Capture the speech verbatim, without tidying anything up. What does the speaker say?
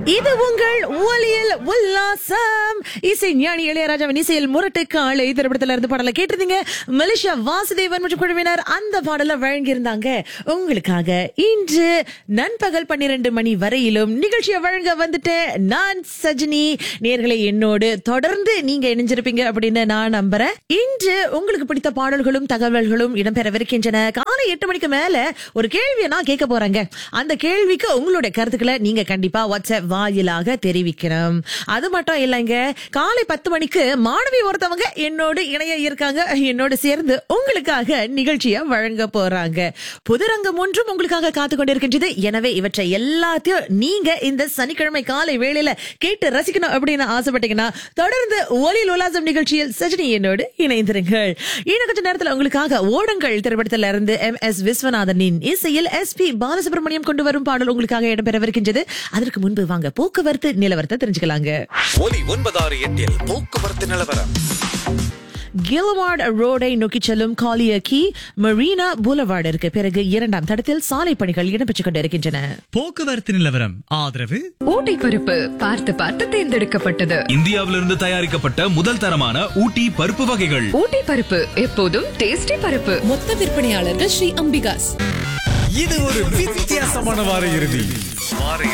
இது உங்கள் ஒலியல் உல்லாசம். இசை ஞானி இளையராஜாவின் இசையில் முரட்டு காளை திரைப்படத்துல இருந்து பாடலை கேட்டிருந்தீங்க. மலேசியா வாசுதேவன் மற்றும் குழுவினர் அந்த பாடலை வழங்கியிருந்தாங்க உங்களுக்காக. இன்று நண்பகல் பன்னிரண்டு மணி வரையிலும் நிகழ்ச்சியை வழங்க வந்துட்டேன் நான் சஜினி. நேர்களை என்னோடு தொடர்ந்து நீங்க இணைஞ்சிருப்பீங்க அப்படின்னு நான் நம்புறேன். இன்று உங்களுக்கு பிடித்த பாடல்களும் தகவல்களும் இடம்பெறவிருக்கின்றன. காலை எட்டு மணிக்கு மேல ஒரு கேள்வியை நான் கேட்க போறேங்க. அந்த கேள்விக்கு உங்களுடைய கருத்துக்களை நீங்க கண்டிப்பா வாட்ஸ்அப் வாயிலாக தெரிவிக்கணும். அது மட்டும் இல்லைங்க, காலை பத்து மணிக்கு மாணவி ஒருத்தவங்க என்னோடு இணைய இருக்காங்க. என்னோடு சேர்ந்து உங்களுக்காக நிகழ்ச்சியை வழங்க போறாங்க. புதுரங்கம் ஒன்றும் உங்களுக்காக காத்து கொண்டிருக்கின்றது. எனவே இவற்றை எல்லாத்தையும் நீங்க இந்த சனிக்கிழமை காலை வேளையில கேட்டு ரசிக்கணும் அப்படின்னு ஆசைப்பட்டீங்கன்னா தொடர்ந்து ஒலியில் உல்லாசம் நிகழ்ச்சியில் சஜினி என்னோடு இணைந்திருங்கள். இன்னும் கொஞ்ச நேரத்தில் உங்களுக்காக ஓடங்கள் திரைப்படத்தில் இருந்து எம் எஸ் விஸ்வநாதனின் இசையில் எஸ் பி பாலசுப்ரமணியம் கொண்டு வரும் பாடல் உங்களுக்காக இடம்பெறவிருக்கின்றது. அதற்கு முன்பு வாங்க போக்குவரத்து நிலவரத்தை தெரிஞ்சுக்கலாங்க. ஒலி ஒன்பதாறு எட்டில் போக்குவரத்து நிலவரம். கில்வார்ட் ரோடை நோக்கி செல்லும் காலியக்கி மரீனா புலவார்டிற்கு பிறகு இரண்டாம் தடத்தில் சாலை பணிகள் இடம்பெற்றுக் கொண்டிருக்கின்றன. போக்குவரத்து நிலவரம் ஆதரவு ஊட்டி பருப்பு பார்த்து பார்த்து தேர்ந்தெடுக்கப்பட்டது. இந்தியாவிலிருந்து தயாரிக்கப்பட்ட முதல் தரமான ஊட்டி பருப்பு வகைகள். ஊட்டி பருப்பு எப்போதும் டேஸ்டி பருப்பு. மொத்த விற்பனையாளர்கள் ஸ்ரீ அம்பிகாஸ். இது ஒரு வித்தியாசமான வார இறுதி.